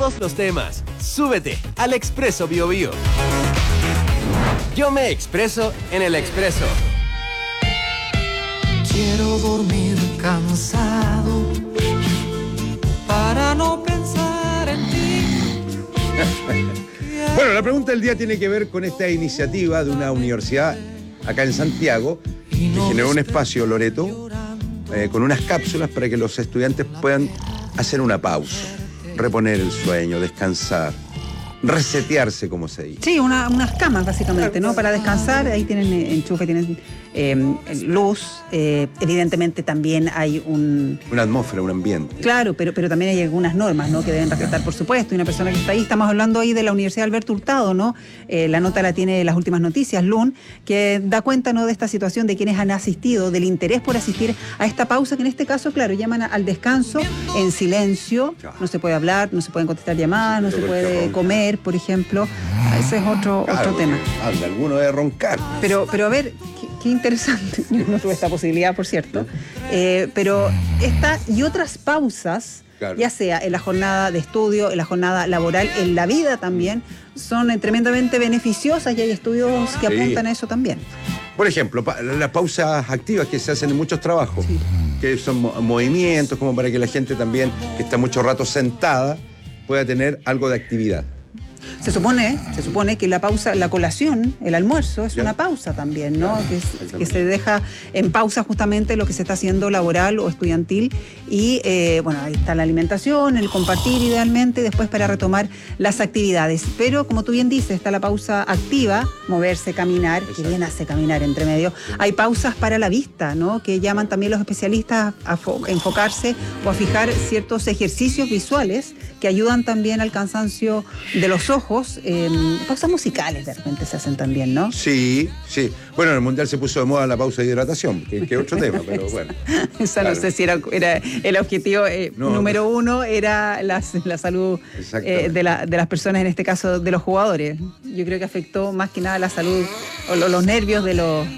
todos los temas. Súbete al Expreso Biobío. Yo me expreso en el Expreso. Quiero dormir cansado para no pensar en ti. Bueno, la pregunta del día tiene que ver con esta iniciativa de una universidad acá en Santiago que generó un espacio, Loreto, con unas cápsulas para que los estudiantes puedan hacer una pausa, reponer el sueño, descansar, resetearse, como se dice. Sí, unas camas básicamente, ¿no? Para descansar, ahí tienen enchufe, tienen luz, evidentemente también hay una atmósfera, un ambiente. Claro, pero también hay algunas normas, ¿no? Que deben respetar, por supuesto, y una persona que está ahí, estamos hablando ahí de la Universidad Alberto Hurtado, ¿no? La nota la tiene Las Últimas Noticias, LUN, que da cuenta, ¿no?, de esta situación de quienes han asistido, del interés por asistir a esta pausa, que en este caso, claro, llaman al descanso en silencio, no se puede hablar, no se pueden contestar llamadas, no se puede comer, por ejemplo. Ese es otro tema. Alguno debe roncar. Pero a ver, qué interesante. Yo no tuve esta posibilidad, por cierto. Pero esta y otras pausas, claro, ya sea en la jornada de estudio, en la jornada laboral, en la vida también, son tremendamente beneficiosas y hay estudios que apuntan a eso también. Por ejemplo, las pausas activas que se hacen en muchos trabajos, sí, que son movimientos como para que la gente también, que está mucho rato sentada, pueda tener algo de actividad. Se supone que la pausa, la colación, el almuerzo, es una pausa también, ¿no? Que se deja en pausa justamente lo que se está haciendo laboral o estudiantil. Y bueno, ahí está la alimentación, el compartir idealmente, después para retomar las actividades. Pero como tú bien dices, está la pausa activa, moverse, caminar, que bien hace caminar entre medio. Hay pausas para la vista, ¿no? Que llaman también los especialistas a enfocarse o a fijar ciertos ejercicios visuales que ayudan también al cansancio de los ojos. Pausas musicales de repente se hacen también, ¿no? Sí. Bueno, en el Mundial se puso de moda la pausa de hidratación, que es otro tema, pero bueno. Eso claro. No sé si era el objetivo número uno, era la salud de las personas, en este caso de los jugadores. Yo creo que afectó más que nada la salud o los nervios de los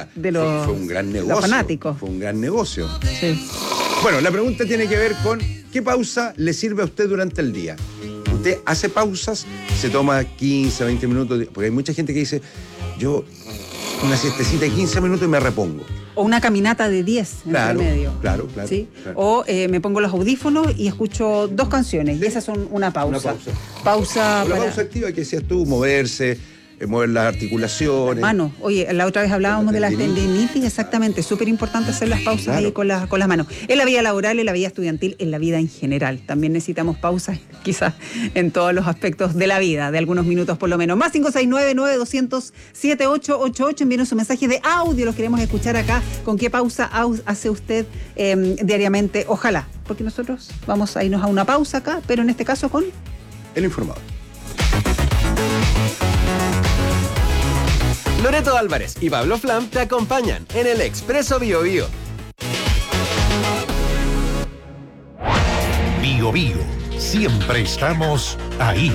fue un gran negocio, los fanáticos. Fue un gran negocio. Sí. Bueno, la pregunta tiene que ver con ¿qué pausa le sirve a usted durante el día? ¿Usted hace pausas? ¿Se toma 15, 20 minutos? Porque hay mucha gente que dice, yo una siestecita de 15 minutos y me repongo. O una caminata de 10 en el medio. Claro. ¿Sí? O me pongo los audífonos y escucho 2 canciones, y esas son una pausa. La pausa activa que decías tú, moverse, mover las articulaciones. Manos. Oye, la otra vez hablábamos de la tendinitis, exactamente. Súper importante hacer las pausas, claro, ahí con las manos. En la vida laboral, en la vida estudiantil, en la vida en general. También necesitamos pausas, quizás en todos los aspectos de la vida, de algunos minutos por lo menos. Más 569-9200-7888. Envíenos un mensaje de audio, los queremos escuchar acá. ¿Con qué pausa hace usted diariamente? Ojalá, porque nosotros vamos a irnos a una pausa acá, pero en este caso con El Informador. Loreto Álvarez y Pablo Flam te acompañan en el Expreso Biobío. Biobío, siempre estamos ahí.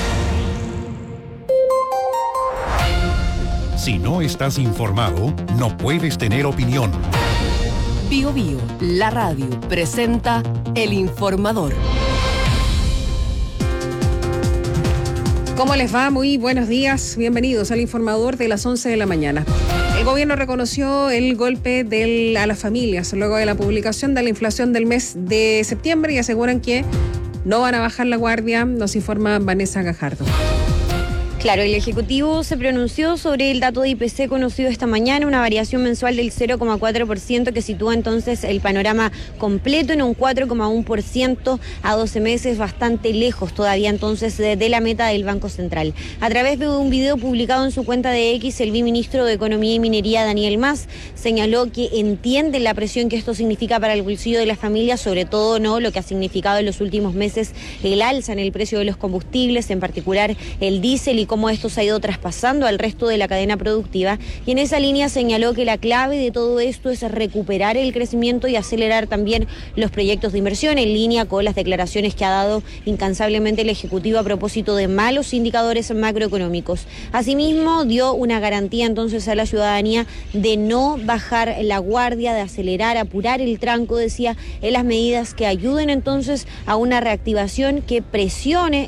Si no estás informado, no puedes tener opinión. Biobío, la radio, presenta El Informador. ¿Cómo les va? Muy buenos días. Bienvenidos al Informador de las 11 de la mañana. El gobierno reconoció el golpe a las familias luego de la publicación de la inflación del mes de septiembre y aseguran que no van a bajar la guardia, nos informa Vanessa Gajardo. Claro, el Ejecutivo se pronunció sobre el dato de IPC conocido esta mañana, una variación mensual del 0,4% que sitúa entonces el panorama completo en un 4,1% a 12 meses, bastante lejos todavía entonces de la meta del Banco Central. A través de un video publicado en su cuenta de X, el viceministro de Economía y Minería, Daniel Mas, señaló que entiende la presión que esto significa para el bolsillo de las familias, sobre todo no lo que ha significado en los últimos meses el alza en el precio de los combustibles, en particular el diésel, y cómo esto se ha ido traspasando al resto de la cadena productiva, y en esa línea señaló que la clave de todo esto es recuperar el crecimiento y acelerar también los proyectos de inversión, en línea con las declaraciones que ha dado incansablemente el Ejecutivo a propósito de malos indicadores macroeconómicos. Asimismo, dio una garantía entonces a la ciudadanía de no bajar la guardia, de acelerar, apurar el tranco, decía, en las medidas que ayuden entonces a una reactivación que presione